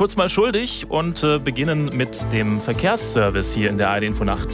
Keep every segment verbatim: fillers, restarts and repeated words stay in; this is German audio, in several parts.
kurz mal schuldig und äh, beginnen mit dem Verkehrsservice hier in der A R D-Infonacht.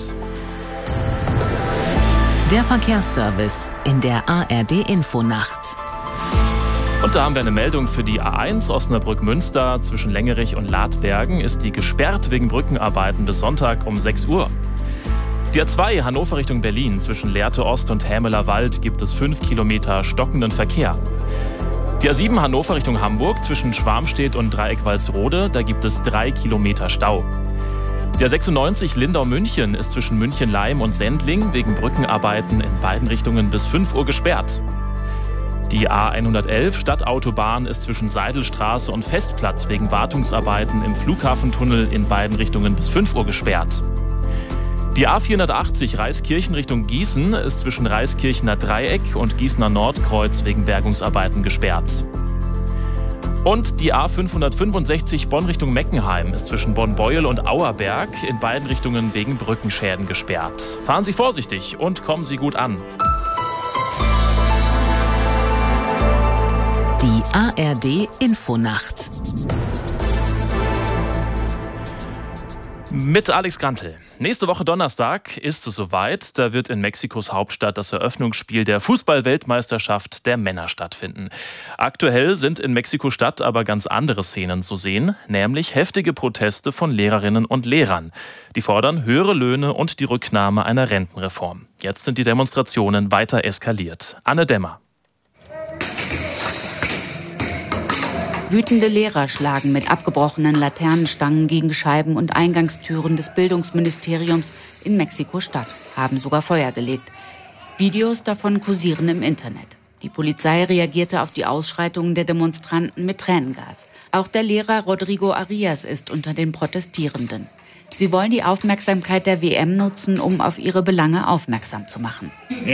Der Verkehrsservice in der A R D-Infonacht. Und da haben wir eine Meldung für die A eins Osnabrück-Münster. Zwischen Längerich und Ladbergen ist die gesperrt wegen Brückenarbeiten bis Sonntag um sechs Uhr. Die A zwei Hannover Richtung Berlin zwischen Lehrte Ost und Hämeler Wald gibt es fünf Kilometer stockenden Verkehr. Die A sieben Hannover Richtung Hamburg zwischen Schwarmstedt und Dreieck-Walsrode, da gibt es drei Kilometer Stau. Die A sechsundneunzig Lindau-München ist zwischen München-Leim und Sendling wegen Brückenarbeiten in beiden Richtungen bis fünf Uhr gesperrt. Die A hundertelf Stadtautobahn ist zwischen Seidelstraße und Festplatz wegen Wartungsarbeiten im Flughafentunnel in beiden Richtungen bis fünf Uhr gesperrt. Die A vierhundertachtzig Reiskirchen Richtung Gießen ist zwischen Reiskirchener Dreieck und Gießener Nordkreuz wegen Bergungsarbeiten gesperrt. Und die A fünfhundertfünfundsechzig Bonn Richtung Meckenheim ist zwischen Bonn-Beuel und Auerberg in beiden Richtungen wegen Brückenschäden gesperrt. Fahren Sie vorsichtig und kommen Sie gut an. Die A R D-Infonacht. Mit Alex Grantl. Nächste Woche Donnerstag ist es soweit. Da wird in Mexikos Hauptstadt das Eröffnungsspiel der Fußball-Weltmeisterschaft der Männer stattfinden. Aktuell sind in Mexiko-Stadt aber ganz andere Szenen zu sehen, nämlich heftige Proteste von Lehrerinnen und Lehrern. Die fordern höhere Löhne und die Rücknahme einer Rentenreform. Jetzt sind die Demonstrationen weiter eskaliert. Anne Dämmer. Wütende Lehrer schlagen mit abgebrochenen Laternenstangen gegen Scheiben und Eingangstüren des Bildungsministeriums in Mexiko-Stadt, haben sogar Feuer gelegt. Videos davon kursieren im Internet. Die Polizei reagierte auf die Ausschreitungen der Demonstranten mit Tränengas. Auch der Lehrer Rodrigo Arias ist unter den Protestierenden. Sie wollen die Aufmerksamkeit der W M nutzen, um auf ihre Belange aufmerksam zu machen. Die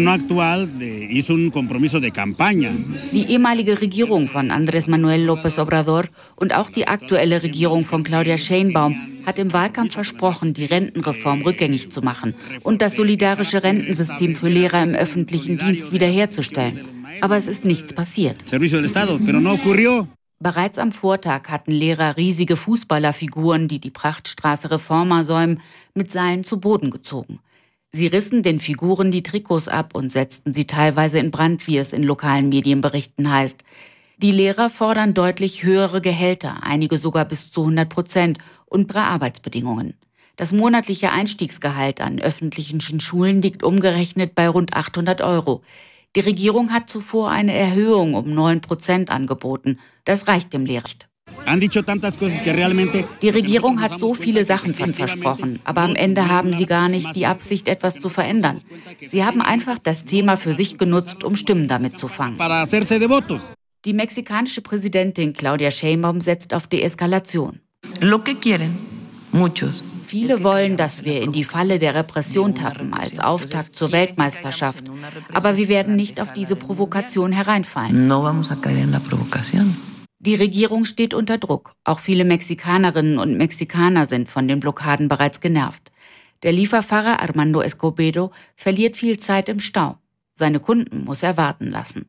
ehemalige Regierung von Andrés Manuel López Obrador und auch die aktuelle Regierung von Claudia Sheinbaum hat im Wahlkampf versprochen, die Rentenreform rückgängig zu machen und das solidarische Rentensystem für Lehrer im öffentlichen Dienst wiederherzustellen. Aber es ist nichts passiert. Bereits am Vortag hatten Lehrer riesige Fußballerfiguren, die die Prachtstraße Reforma säumen, mit Seilen zu Boden gezogen. Sie rissen den Figuren die Trikots ab und setzten sie teilweise in Brand, wie es in lokalen Medienberichten heißt. Die Lehrer fordern deutlich höhere Gehälter, einige sogar bis zu hundert Prozent, und bessere Arbeitsbedingungen. Das monatliche Einstiegsgehalt an öffentlichen Schulen liegt umgerechnet bei rund achthundert Euro. Die Regierung hat zuvor eine Erhöhung um neun Prozent angeboten. Das reicht dem Lehrer nicht. Die Regierung hat so viele Sachen versprochen, aber am Ende haben sie gar nicht die Absicht, etwas zu verändern. Sie haben einfach das Thema für sich genutzt, um Stimmen damit zu fangen. Die mexikanische Präsidentin Claudia Sheinbaum setzt auf Deeskalation. Viele wollen, dass wir in die Falle der Repression tappen, als Auftakt zur Weltmeisterschaft. Aber wir werden nicht auf diese Provokation hereinfallen. Die Regierung steht unter Druck. Auch viele Mexikanerinnen und Mexikaner sind von den Blockaden bereits genervt. Der Lieferfahrer Armando Escobedo verliert viel Zeit im Stau. Seine Kunden muss er warten lassen.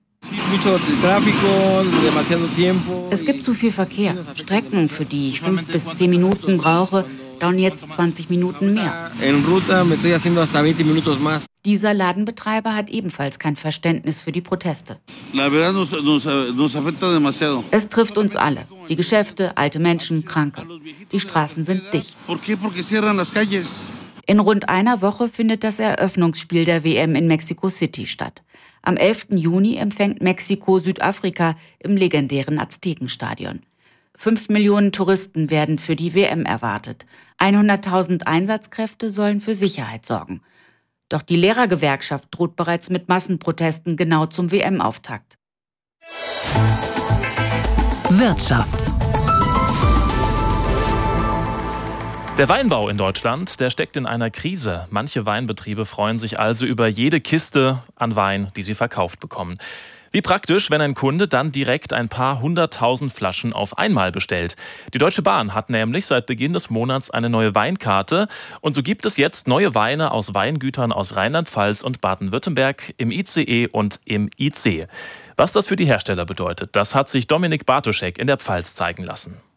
Es gibt zu viel Verkehr. Strecken, für die ich fünf bis zehn Minuten brauche, dauern jetzt zwanzig Minuten mehr. Dieser Ladenbetreiber hat ebenfalls kein Verständnis für die Proteste. Es trifft uns alle. Die Geschäfte, alte Menschen, Kranke. Die Straßen sind dicht. In rund einer Woche findet das Eröffnungsspiel der W M in Mexico City statt. Am elften Juni empfängt Mexiko Südafrika im legendären Aztekenstadion. Fünf Millionen Touristen werden für die W M erwartet. hunderttausend Einsatzkräfte sollen für Sicherheit sorgen. Doch die Lehrergewerkschaft droht bereits mit Massenprotesten genau zum W M-Auftakt. Wirtschaft. Der Weinbau in Deutschland, der steckt in einer Krise. Manche Weinbetriebe freuen sich also über jede Kiste an Wein, die sie verkauft bekommen. Wie praktisch, wenn ein Kunde dann direkt ein paar hunderttausend Flaschen auf einmal bestellt. Die Deutsche Bahn hat nämlich seit Beginn des Monats eine neue Weinkarte. Und so gibt es jetzt neue Weine aus Weingütern aus Rheinland-Pfalz und Baden-Württemberg im I C E und im I C. Was das für die Hersteller bedeutet, das hat sich Dominik Bartoschek in der Pfalz zeigen lassen.